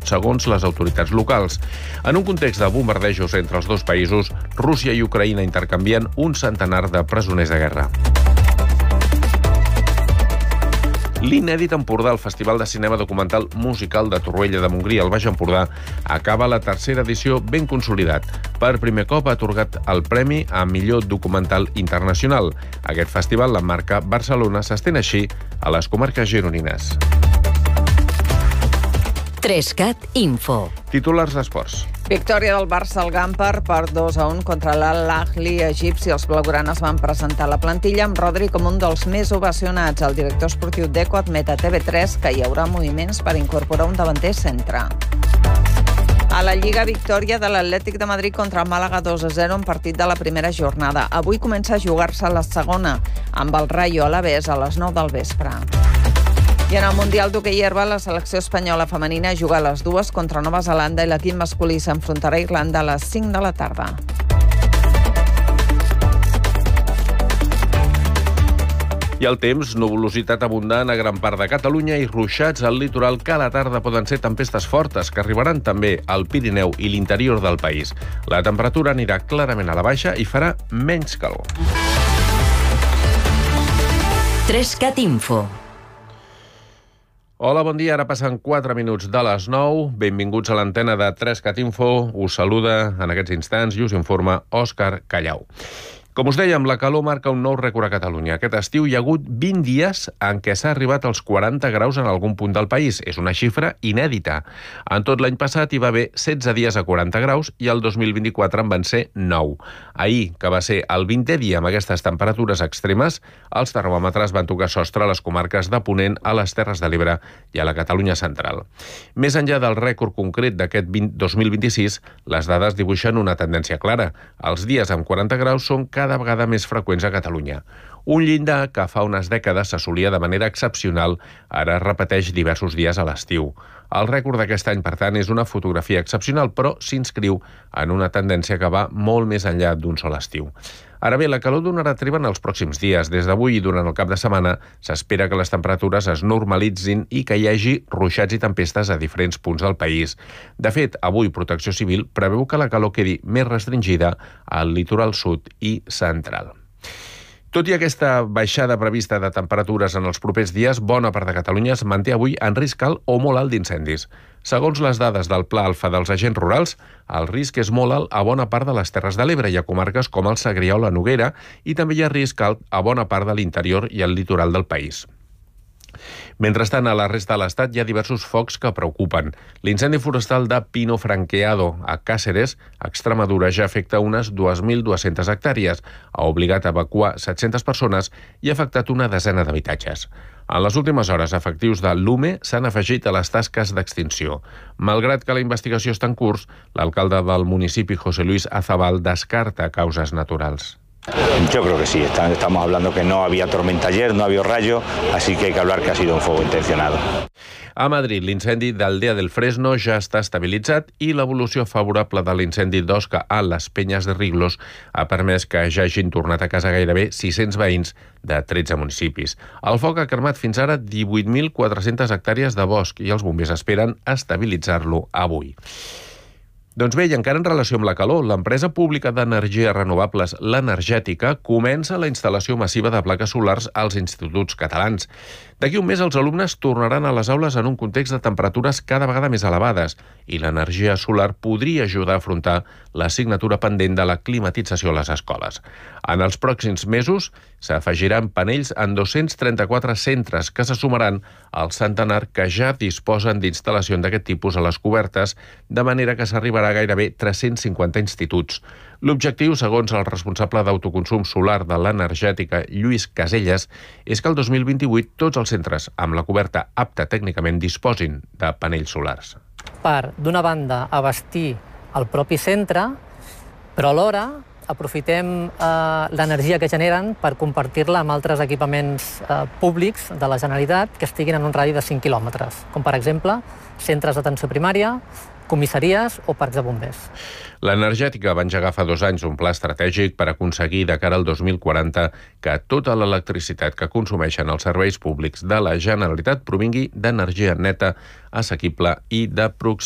segons les autoritats locals. En un context de bombardejos entre els dos països, Rússia i Ucraïna intercanvien un centenar de presoners de guerra. L'Inèdit Empordà, el Festival de Cinema Documental Musical de Torroella de Montgrí, al Baix Empordà, acaba la tercera edició ben consolidat. Per primer cop ha atorgat el premi a millor documental internacional. Aquest festival, la marca Barcelona, s'estén així a les comarques gironines. 3CAT Info. Titulars d'esports. Victòria del Barça al Gampar per 2-1 contra l'Al-Ahli egipci. Els blaugranes van presentar la plantilla amb Rodri com un dels més ovacionats. El director esportiu d'Eco admet a TV3 que hi haurà moviments per incorporar un davanter centre. A la Lliga, victòria de l'Atlètic de Madrid contra el Màlaga 2-0 en partit de la primera jornada. Avui comença a jugar-se la segona, amb el Rayo Alavés a les 9 del vespre. I en el Mundial d'hoquei herba, la selecció espanyola femenina juga a les 2 contra Nova Zelanda i l'equip masculí s'enfrontarà a Irlanda a les 5 de la tarda. I el temps, nuvolositat abundant a gran part de Catalunya i ruixats al litoral que a la tarda poden ser tempestes fortes que arribaran també al Pirineu i l'interior del país. La temperatura anirà clarament a la baixa i farà menys calor. 3CAT Info. Hola, bon dia. Ara passen 4 minuts de les 9. Benvinguts a l'antena de 3CAT Info. Us saluda en aquests instants i us informa Òscar Callau. Com us dèiem, la calor marca un nou rècord a Catalunya. Aquest estiu hi ha hagut 20 dies en què s'ha arribat als 40 graus en algun punt del país. És una xifra inèdita. En tot l'any passat hi va haver 16 dies a 40 graus i el 2024 en van ser 9. Ahir, que va ser el 20è dia amb aquestes temperatures extremes, els termòmetres van tocar sostre a les comarques de Ponent, a les Terres de l'Ebre i a la Catalunya central. Més enllà del rècord concret d'aquest 2026, les dades dibuixen una tendència clara. Els dies amb 40 graus són cada vegada més freqüents a Catalunya. Un llindar que fa unes dècades s'assolia de manera excepcional, ara es repeteix diversos dies a l'estiu. El rècord d'aquest any, per tant, és una fotografia excepcional, però s'inscriu en una tendència que va molt més enllà d'un sol estiu. Ara bé, la calor donarà treva en els pròxims dies. Des d'avui i durant el cap de setmana s'espera que les temperatures es normalitzin i que hi hagi ruixats i tempestes a diferents punts del país. De fet, avui Protecció Civil preveu que la calor quedi més restringida al litoral sud i central. Tot i aquesta baixada prevista de temperatures en els propers dies, bona part de Catalunya es manté avui en risc alt o molt alt d'incendis. Segons les dades del Pla Alfa dels agents rurals, el risc és molt alt a bona part de les Terres de l'Ebre. Hi ha comarques com el Segrià o la Noguera i també hi ha risc alt a bona part de l'interior i el litoral del país. Mentrestant, a la resta de l'Estat hi ha diversos focs que preocupen. L'incendi forestal de Pino Franqueado, a Càceres, a Extremadura, ja afecta unes 2.200 hectàrees, ha obligat a evacuar 700 persones i ha afectat una desena d'habitatges. En les últimes hores, efectius de l'UME s'han afegit a les tasques d'extinció. Malgrat que la investigació està en curs, l'alcalde del municipi, José Luis Azabal, descarta causes naturals. Yo creo que sí, estamos hablando que no había tormenta ayer, no había rayo, así que hay que hablar que ha sido un fuego intencionado. A Madrid, l'incendi d'Aldea del Fresno ja està estabilitzat i l'evolució favorable de l'incendi d'Osca a les Penyes de Riglos ha permès que ja hagin tornat a casa gairebé 600 veïns de 13 municipis. El foc ha cremat fins ara 18.400 hectàrees de bosc i els bombers esperen estabilitzar-lo avui. Doncs bé, i encara en relació amb la calor, l'empresa pública d'energies renovables, l'Energètica, comença la instal·lació massiva de plaques solars als instituts catalans. D'aquí un mes els alumnes tornaran a les aules en un context de temperatures cada vegada més elevades i l'energia solar podria ajudar a afrontar l'assignatura pendent de la climatització a les escoles. En els pròxims mesos s'afegiran panells en 234 centres que se sumaran al centenar que ja disposen d'instal·lacions d'aquest tipus a les cobertes, de manera que s'arribarà a gairebé 350 instituts. L'objectiu, segons el responsable d'autoconsum solar de l'Energètica, Lluís Caselles, és que el 2028 tots els centres amb la coberta apta tècnicament disposin de panells solars. Per, d'una banda, abastir el propi centre, però alhora aprofitem l'energia que generen per compartir-la amb altres equipaments públics de la Generalitat que estiguin en un radi de 5 quilòmetres, com per exemple centres d'atenció primària, comissaries o parcs de bombers. L'Energètica va engegar fa 2 anys un pla estratègic per aconseguir de cara al 2040 que tota l'electricitat que consumeixen els serveis públics de la Generalitat provingui d'energia neta, assequible i de proximitat.